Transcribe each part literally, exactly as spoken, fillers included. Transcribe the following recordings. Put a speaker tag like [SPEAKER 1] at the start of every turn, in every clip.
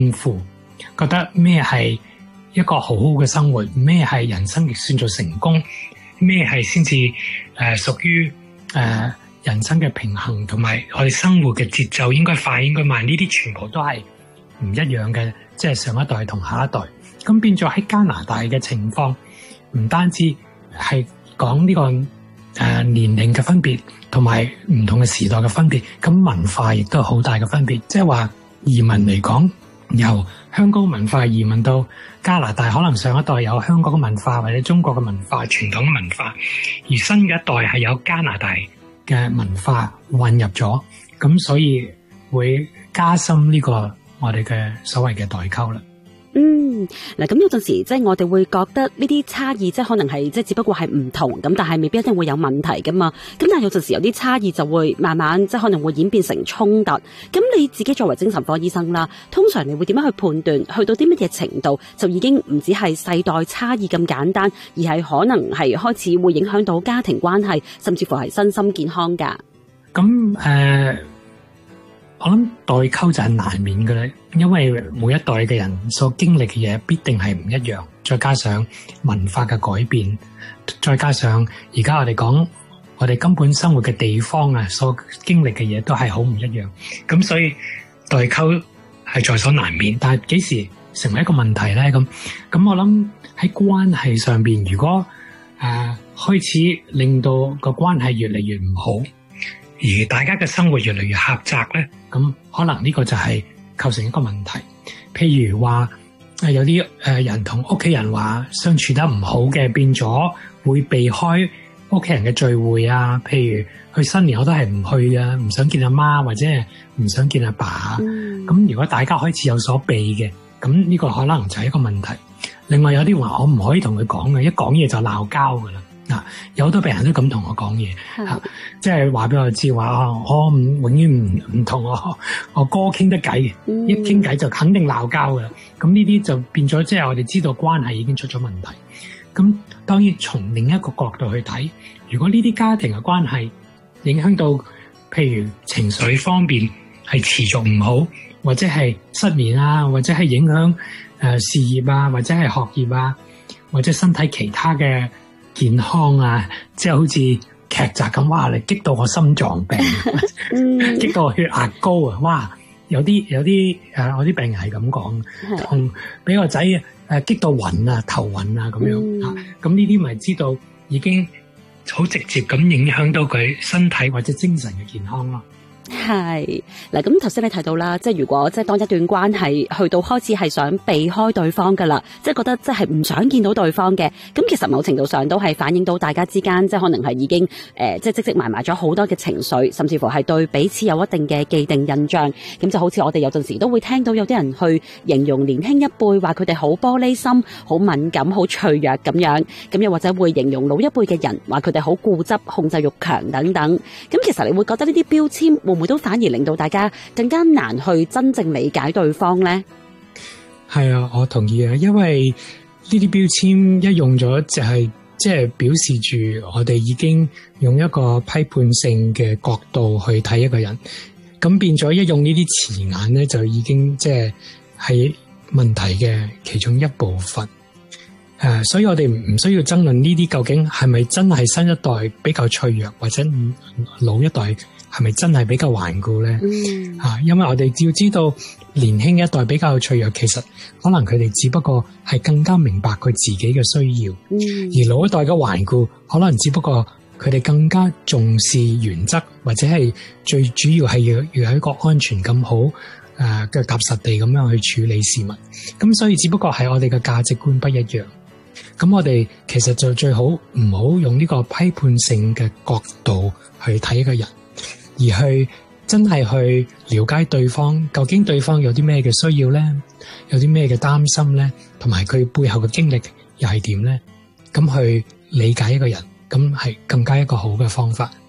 [SPEAKER 1] 負，覺得咩係一個好好嘅生活，咩係人生亦算做成功，咩係先至誒屬於誒人生嘅平衡，同埋我哋生活嘅節奏應該快應該慢，呢啲全部都係唔一樣嘅，即係上一代同下一代。咁變咗喺加拿大嘅情況，唔單止係講呢個誒年齡嘅分別，同埋唔同嘅時代嘅分別，咁文化亦都有好大嘅分別。即係話移民嚟講，由香港文化移民到加拿大，可能上一代有香港嘅文化或者中國嘅文化、傳統嘅文化，而新嘅一代係有加拿大嘅文化混入咗，咁所以會加深呢個我哋嘅所謂嘅代溝啦。
[SPEAKER 2] 嗯，嗱，咁有陣時即係我哋會覺得呢啲差異，即係可能係即係只不過係唔同咁，但係未必一定會有問題噶嘛。咁但係有陣時有啲差異就會慢慢即係可能會演變成衝突。咁你自己作為精神科醫生啦，通常你會點樣去判斷去到啲乜嘢程度就已經唔止係世代差異咁簡單，而係可能係開始會影響到家庭關係，甚至乎係身心健康噶？
[SPEAKER 1] 咁誒、呃，我諗代溝就係難免嘅咧，因為每一代嘅人所經歷嘅嘢必定係唔一樣，再加上文化嘅改變，再加上而家我哋講我哋根本生活嘅地方啊，所經歷嘅嘢都係好唔一樣，咁所以代溝係在所難免。但係幾時成為一個問題咧？咁咁我諗喺關係上邊，如果誒、呃、開始令到個關係越嚟越唔好，而大家嘅生活越嚟越狹窄咧，咁可能呢個就係構成一個問題。譬如話誒有啲誒人同屋企人話相處得唔好嘅，變咗會避開屋企人嘅聚會啊。譬如去新年我都係唔去啊，唔想見阿媽或者係唔想見阿爸。咁、嗯、如果大家開始有所避嘅，咁呢個可能就係一個問題。另外有啲話我唔可以同佢講嘅，一講嘢就鬧交噶啦。嗱，有好多病人都咁同我講嘢，嚇，即係話俾我知話啊，我唔永遠唔唔同我我哥傾得偈嘅，嗯、一傾偈就肯定鬧交噶啦。咁呢啲就變咗，即係我哋知道關係已經出咗問題。咁當然從另一個角度去睇，如果呢啲家庭嘅關係影響到，譬如情緒方面係持續唔好，或者係失眠啊，或者係影響誒、呃、事業啊，或者係學業啊，或者身體其他嘅健康啊，即係好似劇集咁，哇！你激到我心臟病，激到我血壓高啊！哇！有啲有啲誒、呃，我啲病人係咁講，同俾個仔誒激到暈啊、頭暈啊咁樣啊，咁呢啲咪知道已經好直接咁影響到佢身體或者精神嘅健康咯。
[SPEAKER 2] 係嗱，咁頭先你提到啦，即係如果即係當一段關係去到開始係想避開對方噶啦，即係覺得即係唔想見到對方嘅，咁其實某程度上都係反映到大家之間即係可能係已經誒、呃、即係積積埋埋咗好多嘅情緒，甚至乎係對彼此有一定嘅既定印象。咁就好似我哋有陣時都會聽到有啲人去形容年輕一輩話佢哋好玻璃心、好敏感、好脆弱咁樣，咁又或者會形容老一輩嘅人話佢哋好固執、控制欲強等等。咁其實你會覺得呢啲標籤會唔會都反而令到大家更加難去真正理解對方呢？
[SPEAKER 1] 係啊，我同意啊，因為呢啲標籤一用咗就係即係表示住我哋已經用一個批判性嘅角度去睇一個人，咁變咗一用呢啲詞眼咧，就已經即係係問題嘅其中一部分。誒、uh，所以我哋唔需要爭論呢啲究竟係咪真係新一代比較脆弱，或者老一代係咪真係比較頑固咧？嗯、啊，因為我哋只要知道年輕一代比較脆弱，其實可能佢哋只不過係更加明白佢自己嘅需要，嗯、而老一代嘅頑固可能只不過佢哋更加重視原則，或者係最主要係要要有一個安全感好誒嘅踏實地咁樣去處理事物。咁所以只不過係我哋嘅價值觀不一樣。咁我哋其實就最好唔好用呢個批判性嘅角度去睇一個人，而去真係去了解對方，究竟對方有啲咩嘅需要咧，有啲咩嘅擔心咧，同埋佢背後嘅經歷又係點咧？咁去理解一個人，咁係更加一個好嘅方法。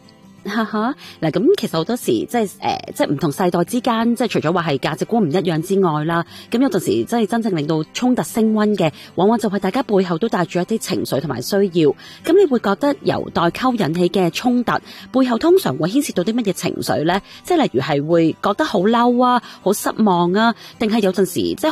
[SPEAKER 2] 哈哈，嗱咁其實好多時即係誒，即係唔同世代之間，即係除咗話係價值觀唔一樣之外啦，咁有陣時即係真正令到衝突升溫嘅，往往就係大家背後都帶住一啲情緒同埋需要。咁你會覺得由代溝引起嘅衝突背後通常會牽涉到啲乜嘢情緒呢？即係例如係會覺得好嬲啊、好失望啊，定係有陣時即係